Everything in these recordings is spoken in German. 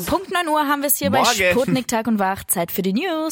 Punkt 9 Uhr haben wir es hier bei Sputnik Tag und Wach. Zeit für die News.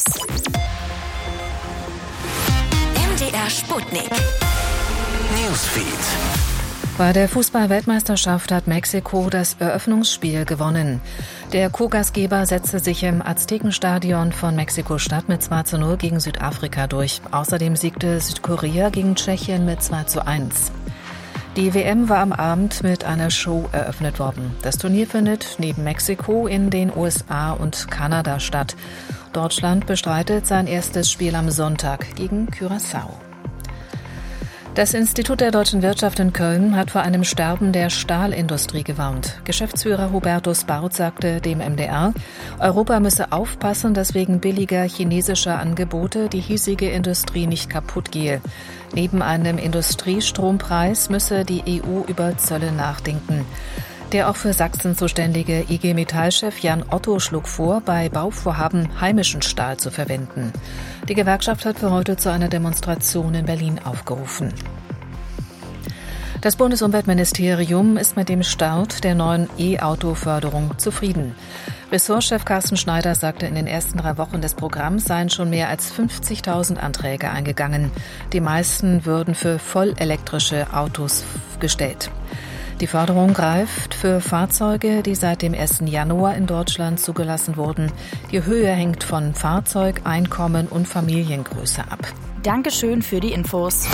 MDR Sputnik. Newsfeed. Bei der Fußball-Weltmeisterschaft hat Mexiko das Eröffnungsspiel gewonnen. Der Co-Gastgeber setzte sich im Aztekenstadion von Mexiko-Stadt mit 2:0 gegen Südafrika durch. Außerdem siegte Südkorea gegen Tschechien mit 2:1. Die WM war am Abend mit einer Show eröffnet worden. Das Turnier findet neben Mexiko in den USA und Kanada statt. Deutschland bestreitet sein erstes Spiel am Sonntag gegen Curaçao. Das Institut der deutschen Wirtschaft in Köln hat vor einem Sterben der Stahlindustrie gewarnt. Geschäftsführer Hubertus Baut sagte dem MDR, Europa müsse aufpassen, dass wegen billiger chinesischer Angebote die hiesige Industrie nicht kaputt gehe. Neben einem Industriestrompreis müsse die EU über Zölle nachdenken. Der auch für Sachsen zuständige IG Metall-Chef Jan Otto schlug vor, bei Bauvorhaben heimischen Stahl zu verwenden. Die Gewerkschaft hat für heute zu einer Demonstration in Berlin aufgerufen. Das Bundesumweltministerium ist mit dem Start der neuen E-Auto-Förderung zufrieden. Ressortchef Carsten Schneider sagte, in den ersten 3 Wochen des Programms seien schon mehr als 50.000 Anträge eingegangen. Die meisten würden für vollelektrische Autos gestellt. Die Förderung greift für Fahrzeuge, die seit dem 1. Januar in Deutschland zugelassen wurden. Die Höhe hängt von Fahrzeug, Einkommen und Familiengröße ab. Dankeschön für die Infos.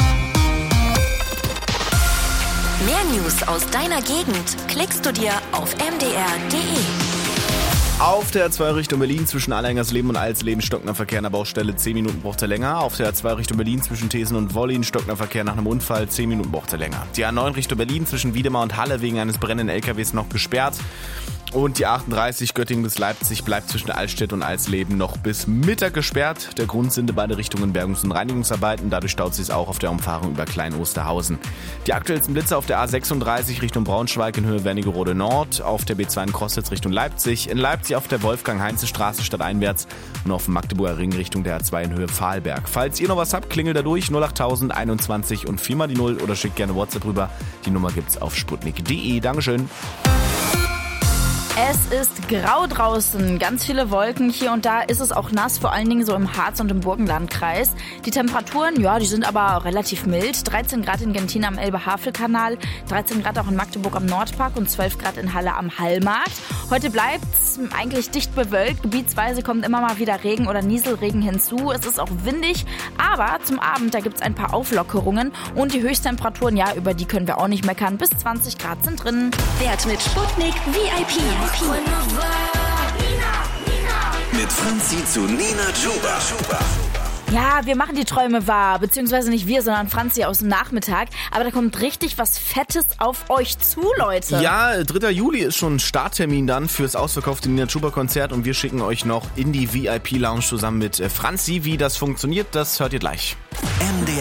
Mehr News aus deiner Gegend klickst du dir auf mdr.de. Auf der A2 Richtung Berlin zwischen Allengersleben und Alsleben stockender Verkehr an der Baustelle, 10 Minuten braucht er länger. Auf der A2 Richtung Berlin zwischen Thesen und Wollin stockender Verkehr nach einem Unfall, 10 Minuten braucht er länger. Die A9 Richtung Berlin zwischen Wiedemar und Halle wegen eines brennenden LKWs noch gesperrt. Und die 38 Göttingen bis Leipzig bleibt zwischen Altstedt und Alsleben noch bis Mittag gesperrt. Der Grund sind in beide Richtungen Bergungs- und Reinigungsarbeiten. Dadurch staut sich auch auf der Umfahrung über Klein-Osterhausen. Die aktuellsten Blitze auf der A36 Richtung Braunschweig in Höhe Wernigerode Nord, auf der B2 in Crossitz Richtung Leipzig, in Leipzig auf der Wolfgang-Heinze-Straße stadteinwärts und auf dem Magdeburger Ring Richtung der A2 in Höhe Pfahlberg. Falls ihr noch was habt, klingelt da durch 08000 21 und 4 mal die 0 oder schickt gerne WhatsApp rüber. Die Nummer gibt's auf sputnik.de. Dankeschön. Es ist grau draußen, ganz viele Wolken. Hier und da ist es auch nass, vor allen Dingen so im Harz- und im Burgenlandkreis. Die Temperaturen, ja, die sind aber relativ mild. 13 Grad in Gentina am Elbe-Havel-Kanal, 13 Grad auch in Magdeburg am Nordpark und 12 Grad in Halle am Hallmarkt. Heute bleibt's eigentlich dicht bewölkt. Gebietsweise kommt immer mal wieder Regen oder Nieselregen hinzu. Es ist auch windig, aber zum Abend, da gibt's ein paar Auflockerungen. Und die Höchsttemperaturen, ja, über die können wir auch nicht meckern. Bis 20 Grad sind drin. Wert mit Sputnik VIP. Mit Franzi zu Nina Chuba. Ja, wir machen die Träume wahr, beziehungsweise nicht wir, sondern Franzi aus dem Nachmittag. Aber da kommt richtig was Fettes auf euch zu, Leute. Ja, 3. Juli ist schon Starttermin dann fürs ausverkaufte Nina Chuba Konzert und wir schicken euch noch in die VIP-Lounge zusammen mit Franzi. Wie das funktioniert, das hört ihr gleich. MDR